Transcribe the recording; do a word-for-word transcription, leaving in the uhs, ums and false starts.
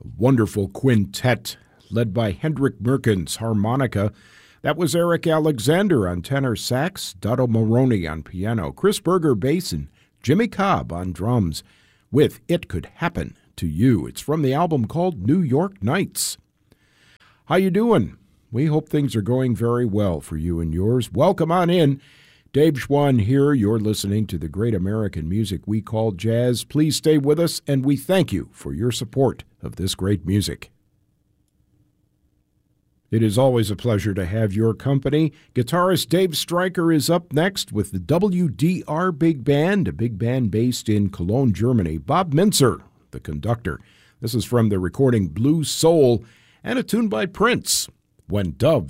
A wonderful quintet led by Hendrik Merkens, harmonica. That was Eric Alexander on tenor sax, Dotto Maroney on piano, Chris Berger bass, and Jimmy Cobb on drums with It Could Happen to You. It's from the album called New York Nights. How you doing? We hope things are going very well for you and yours. Welcome on in. Dave Schwann here. You're listening to the great American music we call jazz. Please stay with us, and we thank you for your support of this great music. It is always a pleasure to have your company. Guitarist Dave Stryker is up next with the W D R Big Band, a big band based in Cologne, Germany. Bob Mintzer, the conductor. This is from the recording Blue Soul and a tune by Prince, When Doves